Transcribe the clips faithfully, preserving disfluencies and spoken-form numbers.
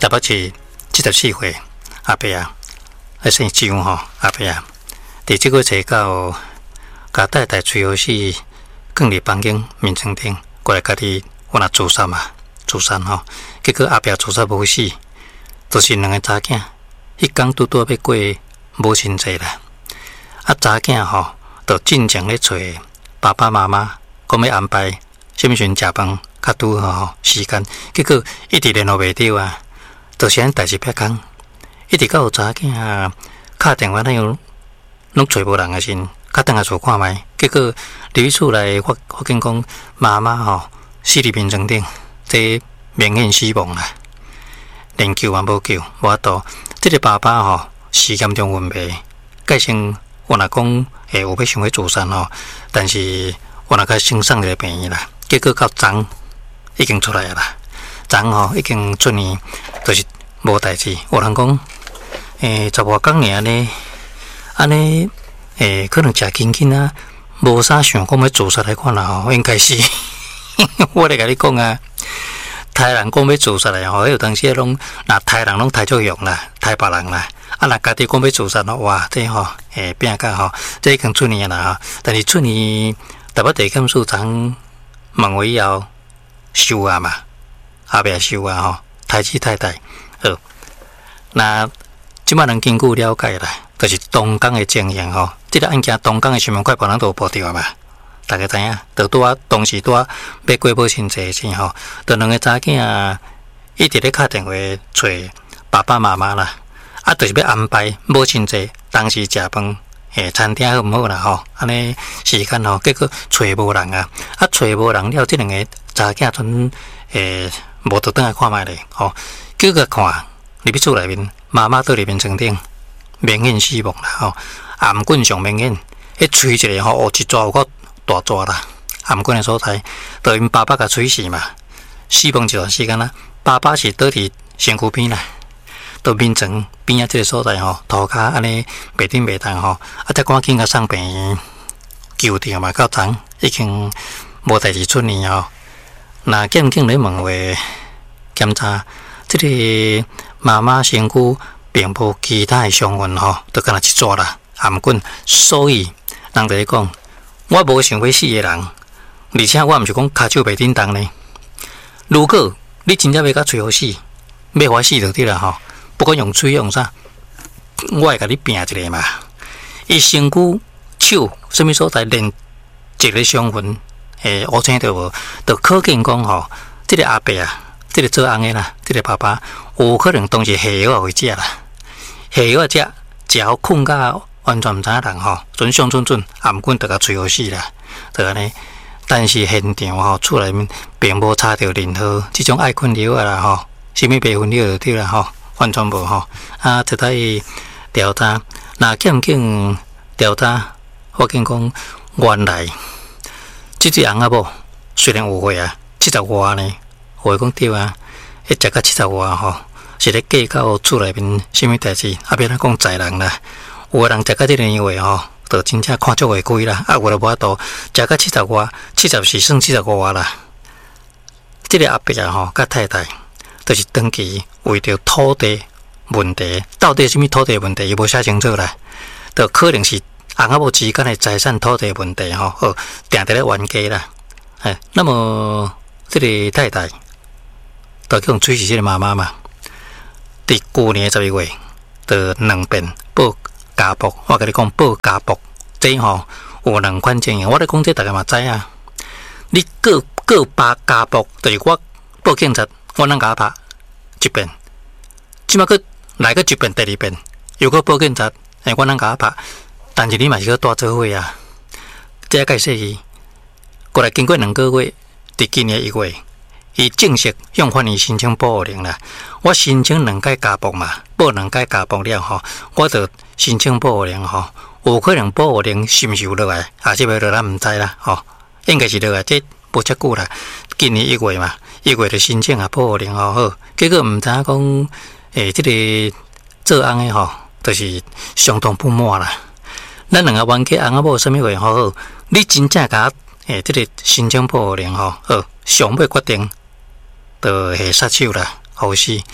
特别是七十四岁阿伯啊，还姓张吼阿伯啊，伫即个月到甲太太随后是放伫房间面床顶，过来家己我若自杀嘛，自杀吼，结果阿伯自杀无死，就是两个查囝，迄天拄拄要过母亲节啦，啊查囝吼，就进前咧找爸爸妈妈，讲要安排什么时阵食饭，较拄好时间，结果一直联络袂到啊。就是咱代志别讲，一直到有查囝敲电话那样，拢找无人个时，较等下厝看觅，结果入厝内发发现讲妈妈吼死伫眠床顶，这明显死亡啦，连救也无救，无法度。这个爸爸吼是严重昏迷，改成我若讲诶有要想要自杀吼，但是我若甲先送一个病院啦，结果到昨已经出来啦。昨吼已经出院，就是无代志。有人讲，诶，十外工尔呢，安尼，诶，可能食紧紧啊，无啥想讲要自杀来看啦吼，应该是。我来甲你讲啊，台人讲要自杀来吼，有当时拢，那台人拢台作用啦，台别人啦，啊，若家己讲要自杀咯，哇，这吼，诶，变甲吼，这已经出院啦吼，但是出院特别地检署昨问话以后收啊嘛。阿伯收啊吼，太子太太，好。那即摆人根据了解啦，就是东港的情形吼。即、这个案件东港的新闻快报人都有报道嘛，大家知影。就拄啊，当时拄啊要过母亲节时吼，就两个查囝一直咧敲电话找爸爸妈妈啦，啊，就是要安排母亲节当时食饭，诶，餐厅好毋好啦吼？安尼时间吼，结果找无人啊，啊，找无人了，即两个查囝阵诶。无得等来看觅咧，吼、哦！叫佢看入去厝内面，妈妈倒入面床顶，明显死亡啦，吼、哦！颔管上明显，迄吹一个吼，哦，一抓有够大抓啦，颔管的所在，就因爸爸甲吹死嘛，死亡一段时间啦，爸爸是倒伫身躯边啦，到面床边啊，即个所在吼，涂骹安尼袂顶袂动吼，啊，才赶紧甲送病院救着嘛，到昨已经无代志出院吼。那检警咧问话检查，即、这个妈妈身躯并无其他的伤痕吼，就干那一抓啦，颔管。所以人就咧讲，我无想要死的人，而且我毋是讲骹手袂顶动呢。如果你真正要甲最好死，要我死就对啦吼，不管用嘴用啥，我会甲你拼一个嘛。伊身躯手什么所在连一个伤痕。诶，乌青都无，就可见讲吼，即、这个阿伯啊，即、这个做翁的啦，即、这个爸爸有可能当时下药会食啦，下药食，食好困到完全毋知影人吼，准上准准，颔管就甲吹好死啦，就安尼。但是现场吼，厝内面并无查到任何即种爱困药啊啦吼，什么白粉药就对啦吼，完全无吼。啊，就在调查，那检警调查，发现讲原来。即只翁仔某虽然有岁啊，七十外呢，话讲对啊，迄食到七十外吼，是咧计较厝内面什么代志，啊，别咱讲财人啦，有个人食到即个年岁吼，就真正看足会开啦，啊，有就无法度食到七十外，七十是算七十外啦。即、这个阿伯啊吼，甲太太，就是长期为着土地问题，到底什么土地问题，伊无写清楚啦，就可能是。翁仔某之间的财产土地问题吼，哦，定定咧冤家啦。哎，那么这个太太，就叫吹死这个妈妈嘛。伫去年十一月，就两遍报家暴。我跟你讲报家暴，这吼有两款情形。我咧讲这大家嘛知啊。你告告爸家暴，就是我报警察，我能甲拍一遍，即马佫来个一遍，第二遍又佫报警察，哎，我能甲拍。但是你嘛是去带做伙啊，这解释伊，过来经过两个月，伫今年一月，伊正式向法院申请保护令啦。我申请两届家暴嘛，报两届家暴了吼，我就申请保护令吼。有可能保护令是毋是有落来，还是未落来毋知啦吼。应该是落来，这无遮久啦。今年一月嘛，一月就申请啊保护令吼好，结果毋知影讲，诶，即、这个做翁的吼，就是相当不满啦。咱两个冤家翁仔某什么话好好，你真正甲诶，即、这个申请保护令吼，好，上尾决定就下杀手啦，好死。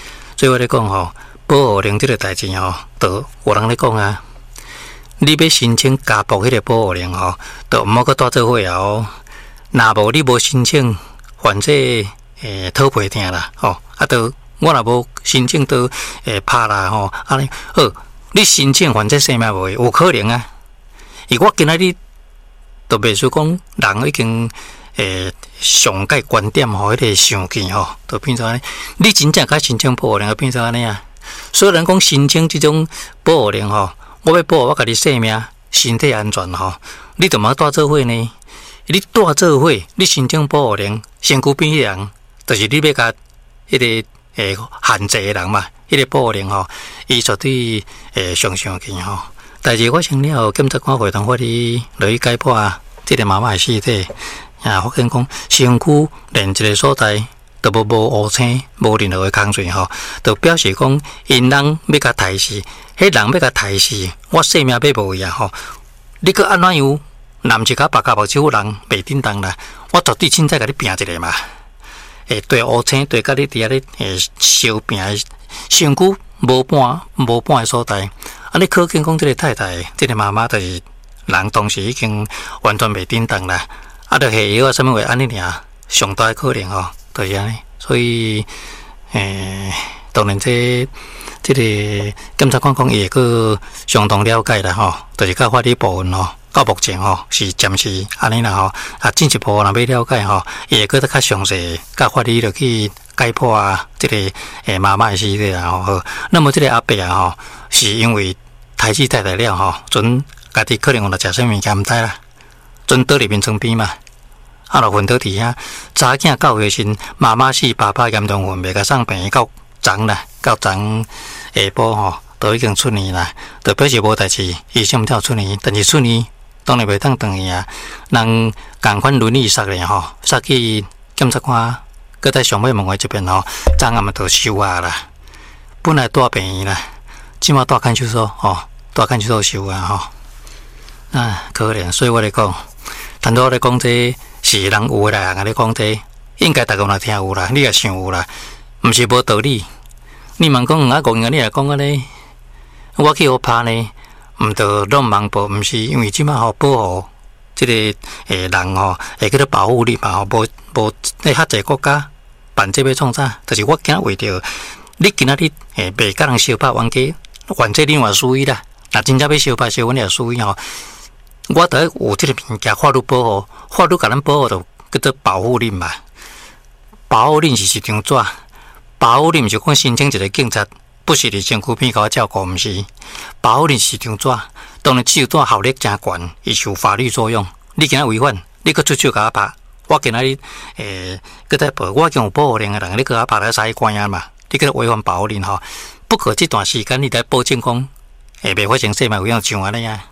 所以我咧讲吼，保护令这个代志吼，都有人咧讲啊。你要申请加补迄个保护令吼，都毋好搁带做伙啊哦。若无你无申请，犯这诶讨赔定啦吼，啊都我若无申请都诶拍啦吼，安尼好，你申请犯这生命无有可能啊。而我今仔日都袂说讲人已经诶上界观点吼，迄个想见吼，都变做安尼。你真正甲申请保护令，变做安尼啊。虽然讲申请即种保护令吼，我要保护我家己生命、身体安全吼，你就莫带做伙呢。你带做伙，你申请保护令，身躯边迄人，就是你要甲迄个诶限制的人嘛。迄个保护令吼，伊绝对诶上上去吼。但是我成了检察官会同法律落去解剖即个妈妈的尸体，啊，发现讲身躯连一个所在都无无乌青，无任何的空碎吼，就表示讲因人要甲刣死，迄人要甲刣死，我性命要无去啊吼！你搁安怎样？男一甲白甲目睭人袂叮当啦，我绝对凊彩甲你拼一个嘛！诶，对乌青对甲你伫遐咧诶烧拼的身躯无半无半的所在。啊！你可见讲，这个太太，这个妈妈，就是人当时已经完全袂叮当啦。啊，着下药啊，什么话安尼尔，上大可能吼，就是安尼。所以，诶，当然这这个检察官讲，伊会个相当了解啦吼，就是甲法律部分吼，到目前吼是暂时安尼啦吼。啊，进一步若要了解吼，伊会个较详细，甲法律落去解剖啊，这个诶妈妈的尸体啦吼。那么这个阿伯啊吼，是因为刣死太太了吼，阵家己可能有来食啥物件毋知啦，阵倒入眠床边嘛，啊，落昏倒伫遐，查囝到月时，妈妈死，爸爸严重昏迷，甲送病院到昨啦，到昨下晡吼，都已经出院啦，就表示无代志，医生毋跳出院，但是出院当然袂当转去啊，人共款轮椅杀咧吼，杀去检察官，搁在上尾门外这边吼，昨暗嘛都收啊啦，本来住病院啦，即马住看守所吼。大看守所收啊吼，啊可怜，所以我来讲，谈到我来讲这是人有诶啦，人咧讲这应该大家若听有啦，你也想有啦，毋是无道理。你问讲啊，讲你来讲安尼，我去互拍呢，毋得乱盲报，毋是因为即马吼保护即个诶人吼，会叫做保护你嘛吼，无无咧较济国家办这要创啥，就是我今为着你今仔日诶袂甲人相拍冤家，犯这另外属意啦。那真正要相拍相，阮也属意吼。我得有这个物件，法律保护，法律甲咱保护就叫做保护令嘛。保护令是一张纸，保护令毋是讲申请一个警察，不是伫身躯边甲我照顾，毋是。保护令是一张纸，当然这张纸效力真悬，伊是有法律作用。你今仔违反，你搁出手甲我拍，我今仔日诶，搁在报，我已经有保护令诶人，你搁我拍来使关啊嘛？你搁违反保护令吼，不可这段时间你来保证讲。会袂发生生命危险像安尼啊？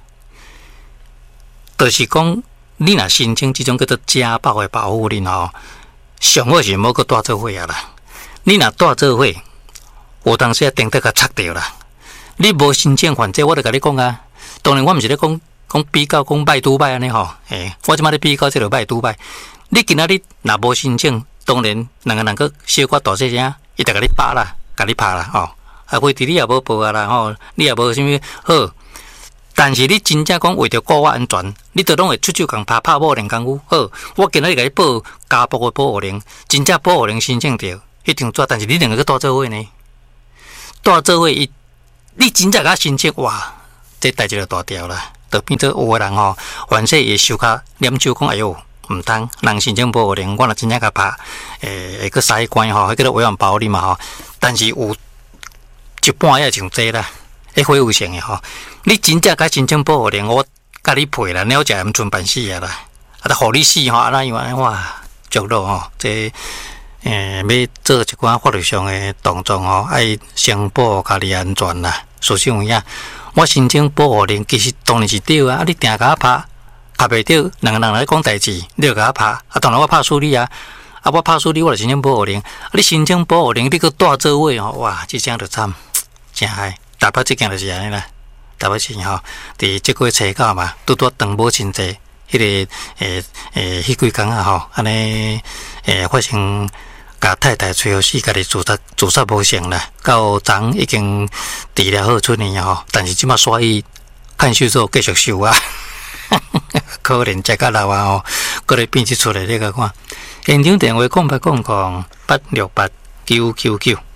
就是讲，你若申请这种叫做家暴的保护令吼，上好是莫搁带做伙啊啦。你若带做伙，有当时啊顶得甲插掉啦。你无申请犯罪，我就甲你讲啊。当然我毋是咧讲讲比较讲歹拄歹安尼吼，诶，我即摆咧比较即个歹拄歹。你今仔日若无申请，当然两个人个小可大细声，伊就甲你扒啦，甲你拍啦吼。啊，规地你也无报啊啦吼，你也无啥物好。但是你真正讲为着顾我安全，你都拢会出手共拍拍保护令功夫。好，我今日甲你报家暴的保护令，真正保护令申请着迄张纸，但是你两个去带做伙呢？带做伙伊，你真正甲申请哇，这代志就大条啦。就变做有个人吼，凡说会受较念手讲，哎哟，毋通人申请保护令，我若真正甲拍，诶，会去使关吼，迄个违反保护令嘛吼。但是有。一半也像这啦，迄非有性的吼。你真正甲申请保护令，我甲你赔啦，了才毋存办死啊啦。啊，得互你死吼，安那样安哇，足路吼，这诶要做一寡法律上的动作吼，爱先保护家己安全啦。所以有影，我申请保护令，其实当然是对啊。啊，你定甲我拍，拍袂着，两个人来讲代志，你就甲我拍，啊，当然我拍输你啊。啊，我拍输你，我就申请保护令。啊，你申请保护令，你搁带做伙吼，哇，即种就惨。真嗨，大把这件就是安尼啦。大把钱吼，伫即个月初九嘛，拄拄长母亲节，迄、那个诶诶，迄几工啊吼，安尼诶发生甲太太最后是家己自杀自杀无成啦，到昨已经治疗好出院吼，但是即马煞伊看守所继续受啊，可怜食甲老啊吼，搁咧变即出来你甲看，现场电话空八空空八六八九九九。